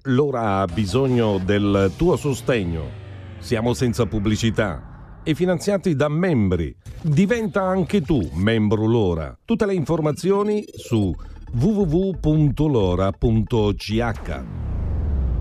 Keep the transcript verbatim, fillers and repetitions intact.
L'ora ha bisogno del tuo sostegno. Siamo senza pubblicità e finanziati da membri. Diventa anche tu membro L'Ora. Tutte le informazioni su w w w punto lora punto c h.